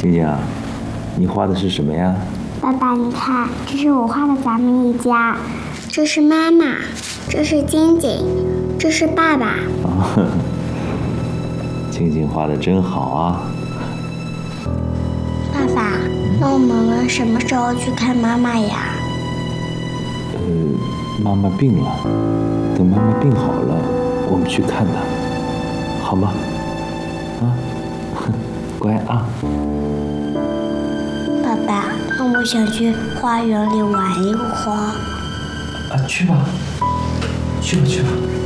静静啊，你画的是什么呀？ 爸爸，你看，这是我画的咱们一家，这是妈妈，这是晶晶，这是爸爸。 静静画的真好啊！ 爸爸，那我们什么时候去看妈妈呀？ 妈妈病了，等妈妈病好了，我们去看她，好吗？啊，乖啊！ 爸爸，那我想去花园里玩一会儿。 去吧，去吧，去吧。